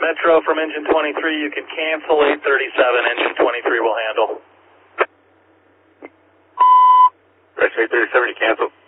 Metro from engine 23, you can cancel 837, engine 23 will handle. Retro 837, you cancel.